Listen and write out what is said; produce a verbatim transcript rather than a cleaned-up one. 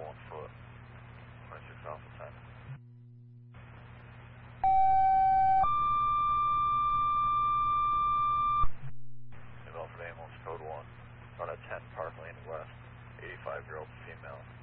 available on foot. twenty-six Alpha ten. Alpha ambulance code one. Run at ten, Park Lane West. eighty-five year old female.